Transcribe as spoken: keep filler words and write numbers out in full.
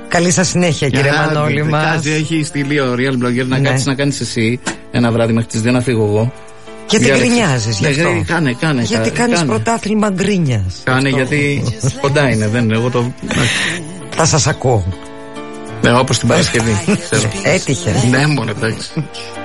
Καλή σας συνέχεια, κύριε Yeah, Μανώλη μας. Κάτσε, έχει στείλει ο Real Blogger να ναι. κάτσεις να κάνεις εσύ ένα βράδυ μέχρι τις δύο να φύγω εγώ. Γιατί γκρινιάζεις γι' αυτό? Ναι, κάνε, κάνε. Γιατί κάνεις κάνε. πρωτάθλημα γκρίνιας. Κάνε γιατί κοντά είναι, δεν είναι. Εγώ το. Θα σας ακούω. Ναι, όπως την Παρασκευή. Έτυχε. Ναι, μόνο εντάξει.